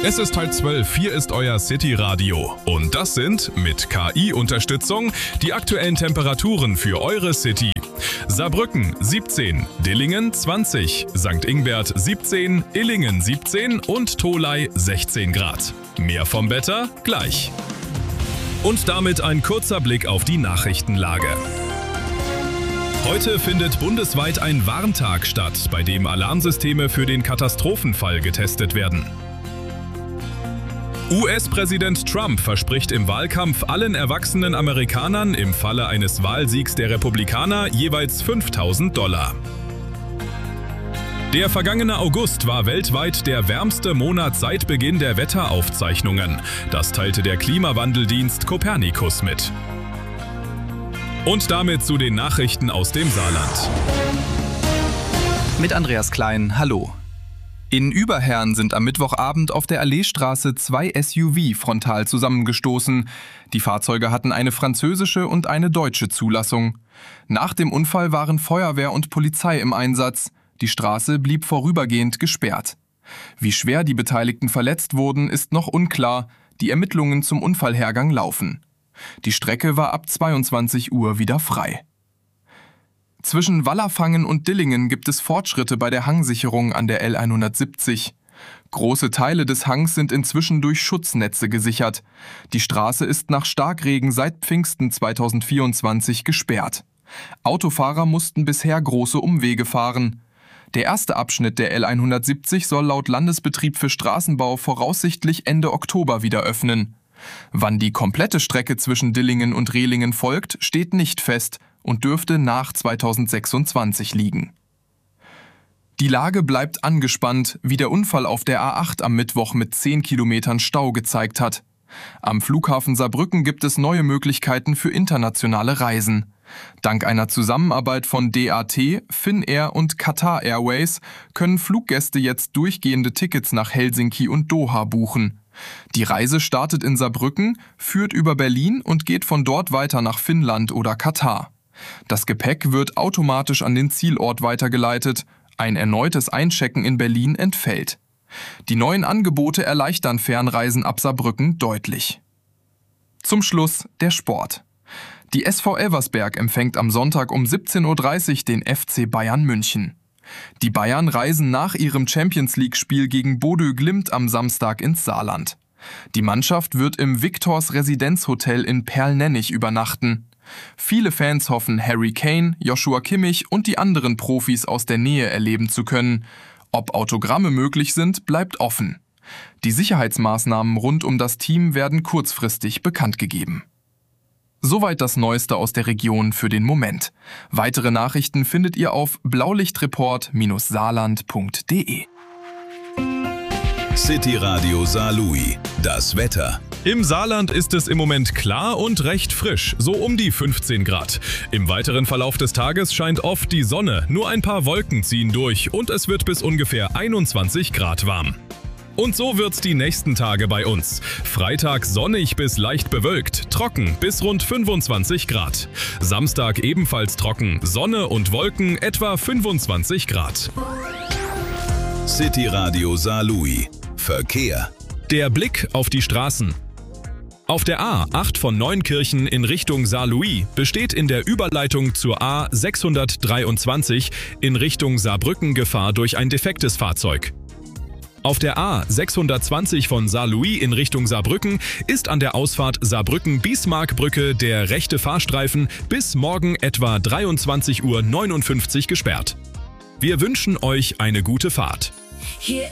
Es ist 11:30, hier ist euer City-Radio. Und das sind, mit KI-Unterstützung, die aktuellen Temperaturen für eure City. Saarbrücken 17, Dillingen 20, St. Ingbert 17, Illingen 17 und Tholey 16 Grad. Mehr vom Wetter gleich. Und damit ein kurzer Blick auf die Nachrichtenlage. Heute findet bundesweit ein Warntag statt, bei dem Alarmsysteme für den Katastrophenfall getestet werden. US-Präsident Trump verspricht im Wahlkampf allen erwachsenen Amerikanern im Falle eines Wahlsiegs der Republikaner jeweils $5.000. Der vergangene August war weltweit der wärmste Monat seit Beginn der Wetteraufzeichnungen. Das teilte der Klimawandeldienst Copernicus mit. Und damit zu den Nachrichten aus dem Saarland. Mit Andreas Klein, hallo. In Überherrn sind am Mittwochabend auf der Alleestraße 2 SUV frontal zusammengestoßen. Die Fahrzeuge hatten eine französische und eine deutsche Zulassung. Nach dem Unfall waren Feuerwehr und Polizei im Einsatz. Die Straße blieb vorübergehend gesperrt. Wie schwer die Beteiligten verletzt wurden, ist noch unklar. Die Ermittlungen zum Unfallhergang laufen. Die Strecke war ab 22 Uhr wieder frei. Zwischen Wallerfangen und Dillingen gibt es Fortschritte bei der Hangsicherung an der L170. Große Teile des Hangs sind inzwischen durch Schutznetze gesichert. Die Straße ist nach Starkregen seit Pfingsten 2024 gesperrt. Autofahrer mussten bisher große Umwege fahren. Der erste Abschnitt der L170 soll laut Landesbetrieb für Straßenbau voraussichtlich Ende Oktober wieder öffnen. Wann die komplette Strecke zwischen Dillingen und Rehlingen folgt, steht nicht fest und dürfte nach 2026 liegen. Die Lage bleibt angespannt, wie der Unfall auf der A8 am Mittwoch mit 10 Kilometern Stau gezeigt hat. Am Flughafen Saarbrücken gibt es neue Möglichkeiten für internationale Reisen. Dank einer Zusammenarbeit von DAT, Finnair und Qatar Airways können Fluggäste jetzt durchgehende Tickets nach Helsinki und Doha buchen. Die Reise startet in Saarbrücken, führt über Berlin und geht von dort weiter nach Finnland oder Katar. Das Gepäck wird automatisch an den Zielort weitergeleitet. Ein erneutes Einchecken in Berlin entfällt. Die neuen Angebote erleichtern Fernreisen ab Saarbrücken deutlich. Zum Schluss der Sport. Die SV Elversberg empfängt am Sonntag um 17:30 Uhr den FC Bayern München. Die Bayern reisen nach ihrem Champions-League-Spiel gegen Bodø Glimt am Samstag ins Saarland. Die Mannschaft wird im Victors Residenzhotel in Perlnennich übernachten. Viele Fans hoffen, Harry Kane, Joshua Kimmich und die anderen Profis aus der Nähe erleben zu können. Ob Autogramme möglich sind, bleibt offen. Die Sicherheitsmaßnahmen rund um das Team werden kurzfristig bekannt gegeben. Soweit das Neueste aus der Region für den Moment. Weitere Nachrichten findet ihr auf blaulichtreport-saarland.de. City Radio Saarlouis. Das Wetter. Im Saarland ist es im Moment klar und recht frisch, so um die 15 Grad. Im weiteren Verlauf des Tages scheint oft die Sonne, nur ein paar Wolken ziehen durch und es wird bis ungefähr 21 Grad warm. Und so wird's die nächsten Tage bei uns. Freitag sonnig bis leicht bewölkt, trocken bis rund 25 Grad. Samstag ebenfalls trocken, Sonne und Wolken etwa 25 Grad. City Radio Saarlouis. Verkehr. Der Blick auf die Straßen. Auf der A8 von Neunkirchen in Richtung Saarlouis besteht in der Überleitung zur A623 in Richtung Saarbrücken Gefahr durch ein defektes Fahrzeug. Auf der A620 von Saarlouis in Richtung Saarbrücken ist an der Ausfahrt Saarbrücken-Bismarckbrücke der rechte Fahrstreifen bis morgen etwa 23:59 Uhr gesperrt. Wir wünschen euch eine gute Fahrt. Hier